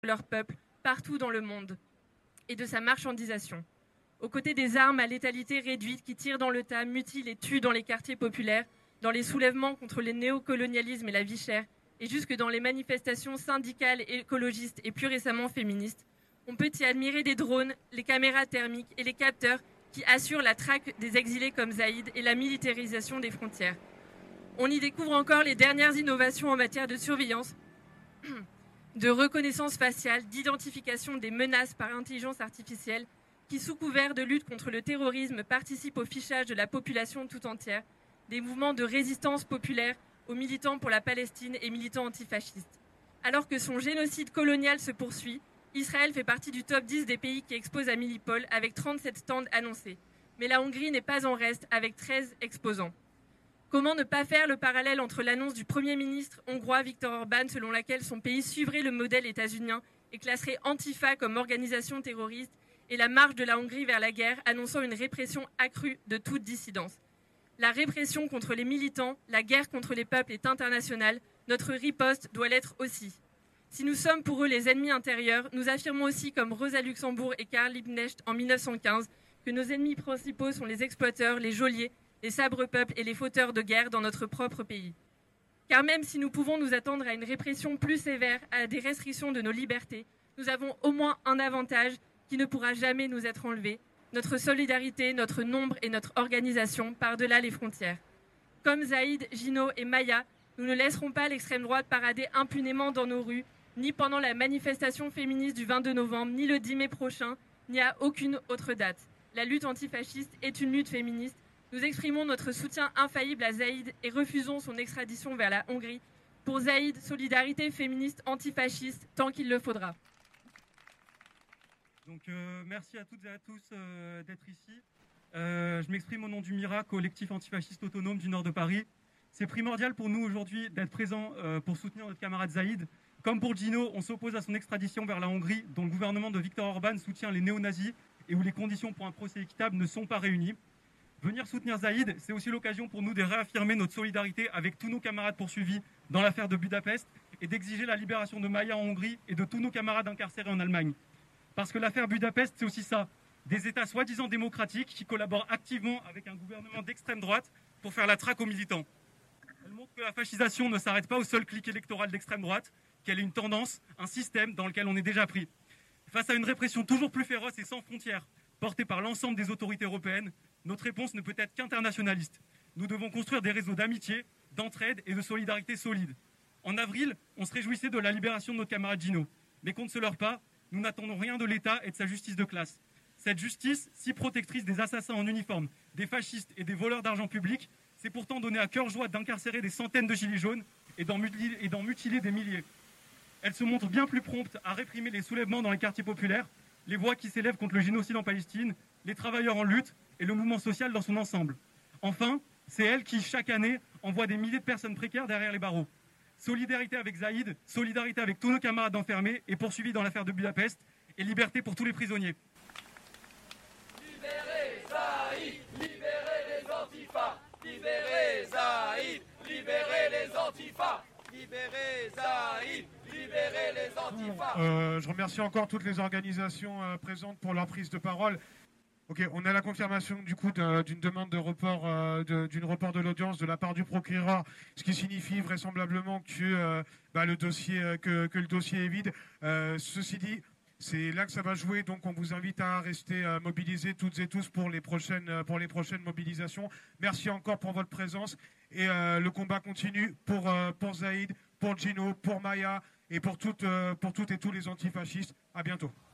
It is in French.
leur peuple partout dans le monde et de sa marchandisation. Aux côtés des armes à létalité réduite qui tirent dans le tas, mutilent et tuent dans les quartiers populaires, dans les soulèvements contre le néocolonialisme et la vie chère, et jusque dans les manifestations syndicales, écologistes et plus récemment féministes, on peut y admirer des drones, les caméras thermiques et les capteurs qui assurent la traque des exilés comme Zaïd et la militarisation des frontières. On y découvre encore les dernières innovations en matière de surveillance, de reconnaissance faciale, d'identification des menaces par intelligence artificielle, qui, sous couvert de lutte contre le terrorisme, participent au fichage de la population tout entière, des mouvements de résistance populaire aux militants pour la Palestine et militants antifascistes. Alors que son génocide colonial se poursuit, Israël fait partie du top 10 des pays qui exposent à Millipol avec 37 stands annoncés. Mais la Hongrie n'est pas en reste avec 13 exposants. Comment ne pas faire le parallèle entre l'annonce du Premier ministre hongrois Viktor Orban selon laquelle son pays suivrait le modèle états-unien et classerait Antifa comme organisation terroriste et la marche de la Hongrie vers la guerre annonçant une répression accrue de toute dissidence. La répression contre les militants, la guerre contre les peuples est internationale, notre riposte doit l'être aussi. Si nous sommes pour eux les ennemis intérieurs, nous affirmons aussi, comme Rosa Luxembourg et Karl Liebknecht en 1915, que nos ennemis principaux sont les exploiteurs, les geôliers, les sabres-peuples et les fauteurs de guerre dans notre propre pays. Car même si nous pouvons nous attendre à une répression plus sévère, à des restrictions de nos libertés, nous avons au moins un avantage qui ne pourra jamais nous être enlevé, notre solidarité, notre nombre et notre organisation par-delà les frontières. Comme Zaïd, Gino et Maya, nous ne laisserons pas l'extrême droite parader impunément dans nos rues, ni pendant la manifestation féministe du 22 novembre, ni le 10 mai prochain, ni à aucune autre date. La lutte antifasciste est une lutte féministe. Nous exprimons notre soutien infaillible à Zaïd et refusons son extradition vers la Hongrie. Pour Zaïd, solidarité féministe antifasciste, tant qu'il le faudra. Donc merci à toutes et à tous d'être ici. Je m'exprime au nom du MIRA, collectif antifasciste autonome du nord de Paris. C'est primordial pour nous aujourd'hui d'être présents pour soutenir notre camarade Zaïd. Comme pour Gino, on s'oppose à son extradition vers la Hongrie, dont le gouvernement de Viktor Orban soutient les néo-nazis et où les conditions pour un procès équitable ne sont pas réunies. Venir soutenir Zaïd, c'est aussi l'occasion pour nous de réaffirmer notre solidarité avec tous nos camarades poursuivis dans l'affaire de Budapest et d'exiger la libération de Maya en Hongrie et de tous nos camarades incarcérés en Allemagne. Parce que l'affaire Budapest, c'est aussi ça. Des États soi-disant démocratiques qui collaborent activement avec un gouvernement d'extrême droite pour faire la traque aux militants. Elle montre que la fascisation ne s'arrête pas au seul clic électoral d'extrême droite, qu'elle est une tendance, un système dans lequel on est déjà pris. Face à une répression toujours plus féroce et sans frontières, portée par l'ensemble des autorités européennes, notre réponse ne peut être qu'internationaliste. Nous devons construire des réseaux d'amitié, d'entraide et de solidarité solides. En avril, on se réjouissait de la libération de notre camarade Gino. Mais qu'on ne se leurre pas, nous n'attendons rien de l'État et de sa justice de classe. Cette justice, si protectrice des assassins en uniforme, des fascistes et des voleurs d'argent public, c'est pourtant donner à cœur joie d'incarcérer des centaines de gilets jaunes et d'en mutiler des milliers. Elle se montre bien plus prompte à réprimer les soulèvements dans les quartiers populaires, les voix qui s'élèvent contre le génocide en Palestine, les travailleurs en lutte et le mouvement social dans son ensemble. Enfin, c'est elle qui, chaque année, envoie des milliers de personnes précaires derrière les barreaux. Solidarité avec Zaïd, solidarité avec tous nos camarades enfermés et poursuivis dans l'affaire de Budapest, et liberté pour tous les prisonniers. Libérez Zaïd, libérez les antifas. Libérez Zaïd, libérez les antifas. Libérez Zaïd, libérez les antifas. Je remercie encore toutes les organisations présentes pour leur prise de parole. Ok, on a la confirmation du coup d'une demande de report, d'une report de l'audience de la part du procureur, ce qui signifie vraisemblablement que le dossier est vide. Ceci dit, c'est là que ça va jouer, donc on vous invite à rester mobilisés toutes et tous pour les prochaines mobilisations. Merci encore pour votre présence et le combat continue pour Zaïd, pour Gino, pour Maya et pour toutes et tous les antifascistes. À bientôt.